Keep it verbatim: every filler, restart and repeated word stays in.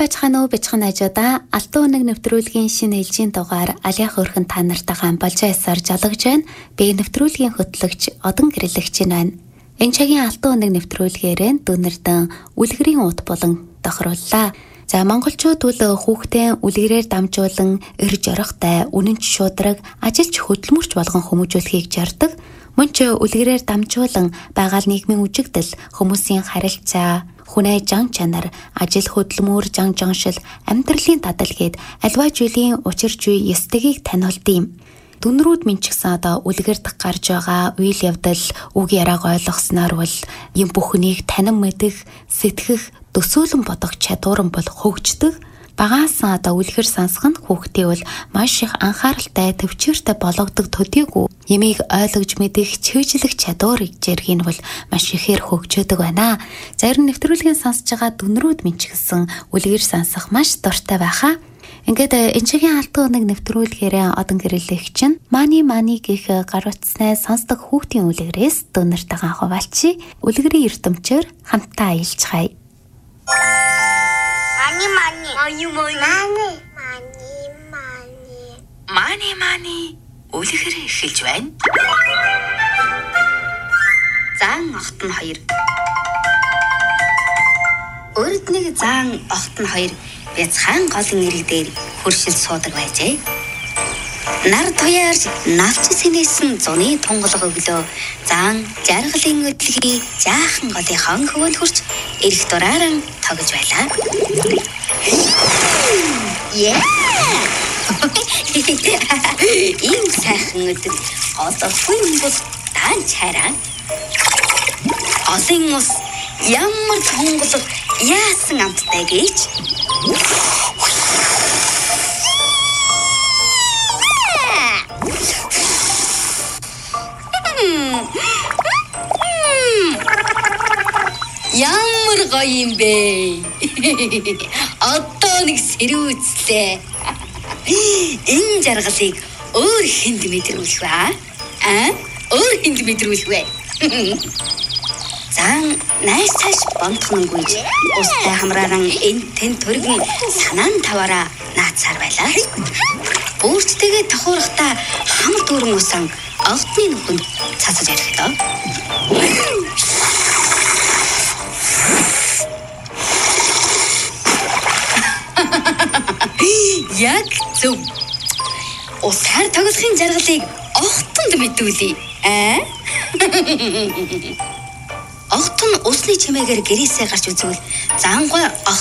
байцгаана уу бяцхан ажуудаа Алтан өнөг нэвтрүүлгийн шинэ ээлжийн дугаар Алиах өрхөн та нартайгаа болж ясаар жалгаж байна. Би нэвтрүүлгийн хөтлөгч Одон гэрлэгч байна. Энэ цагийн Алтан өнөг нэвтрүүлгээрээ дүүнэрдэн үлгэрийн ут болон тохирууллаа. За монголчууд үл хүүхдээ үлгэрээр дамжуулан эр жорохтой, үнэнч шударга, ажилч хөдөлмөрч болгон хүмүүжүүлэхийг жардаг. Мөн ч үлгэрээр дамжуулан байгаа нийгмийн үжигдэл, хүмүүсийн харилцаа, хүнээ жан чанар, ажил хөдөлмөр, жан жоншил, амьдралын дадал гээд альва зүйлийн учир зүй ёстойгийг таниулдаг юм. Дүнрүүд минь ч гэсэн одоо үлгэрд гарч байгаа үйл явдал, үг яриаг ойлгосноор бол юм бүхнийг танин мэдэх, сэтгэх, төсөөлөн бодох чадвар нь бол хөгждөг. Багаас одоо үлгэр сонсох нь хүүхдээ бол маш их анхааралтай, төвчээртэй болгодог төдийгүй ямиг ойлгож мэдэх, чийжлэх чадвар зэрэг нь бол маш ихээр хөгжөөдөг байна. Зарим нэвтрүүлгийн сонсож байгаа дүнрүүд минь ч гэсэн үлгэр сонсох маш дуртай байхаа. Ингээд энэ чигийн Алтан өнөг нэвтрүүлгээрээ Одон гэрлэгч чинь мани мани гэх гар утснаа сонсдог хүүхдийн үлгэрээс дүнэртэйгээ хуваалцъя. Үлгэрийн эрдэмчээр хамтдаа аялцгаая. Мани мани Мани мани мани мани мани Мани мани үлгэр эхэлж байна. Заан огт нь хоёр. Өрд нэг заан огт нь хоёр бяцхан голын ирэг дээр хөршил суудаг байжээ. Нар туяарч навч сэнэсэн зуны тунгалаг өглөө заан жаргалын өдлөгийг жаахан голын хон хөвөнд хүрч эрэх дурааран тогож байлаа. Yeah! Ийм сайхан өдөр одоогүй юм бол даан чараа. Олон ус ямар тунгалаг яасан амттай гэж. Ямар гоё юм бэ? Одоо нэг сэрүүцлээ. Энэ жаргалыг өөр хүнд мэдрүүлэх вэ? Аа? Өөр хүнд мэдрүүлэх вэ? Заан найс цааш бонтхонгүй устай хамрааран энэ тэн төргийн санаан таваараа наацаар байлаа. Бүрттэйгээ тохуурахта хамар дүүрэн усан огтны нүхэнд цацаж ирэхлээ. Яг зөв. Усаар тоглохын жаргалыг огтонд мэдүүлье. Аа? Огт нь усны чимээгээр гэрээсээ гарч үзвэл заангой